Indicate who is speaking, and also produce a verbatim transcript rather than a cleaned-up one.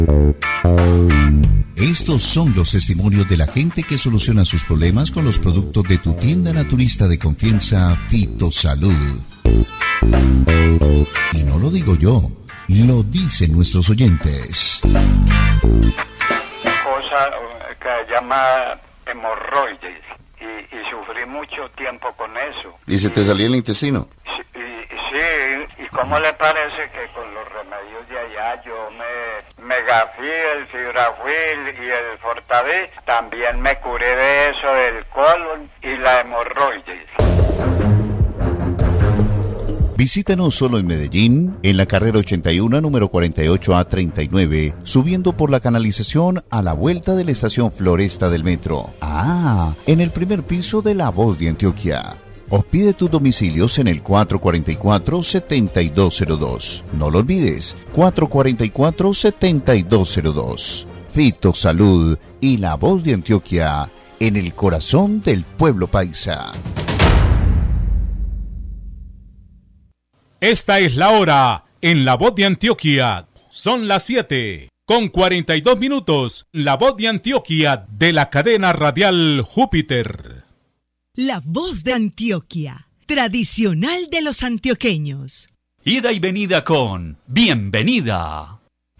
Speaker 1: Estos son los testimonios de la gente que soluciona sus problemas con los productos de tu tienda naturista de confianza, Fitosalud. Y no lo digo yo, lo dicen nuestros oyentes.
Speaker 2: Cosa que se llama hemorroides y, y sufrí mucho tiempo con eso.
Speaker 3: ¿Y se te salía el intestino?
Speaker 2: Sí, y, sí, ¿y cómo le parece que con los remedios de allá yo me, me gafí el fibrafil y el fortavé? También me curé de eso del colon y la hemorroides.
Speaker 1: Visítanos solo en Medellín, en la carrera ochenta y uno, número cuarenta y ocho A treinta y nueve, subiendo por la canalización a la vuelta de la estación Floresta del metro. Ah, en el primer piso de La Voz de Antioquia. O pide tus domicilios en el cuatro cuatro cuatro, siete dos cero dos. No lo olvides, cuatro cuatro cuatro, siete dos cero dos. Fitosalud y La Voz de Antioquia, en el corazón del pueblo paisa.
Speaker 4: Esta es la hora en La Voz de Antioquia. Son las siete con cuarenta y dos minutos. La Voz de Antioquia de la cadena radial Júpiter.
Speaker 5: La Voz de Antioquia, tradicional de los antioqueños.
Speaker 6: Ida y venida con Bienvenida.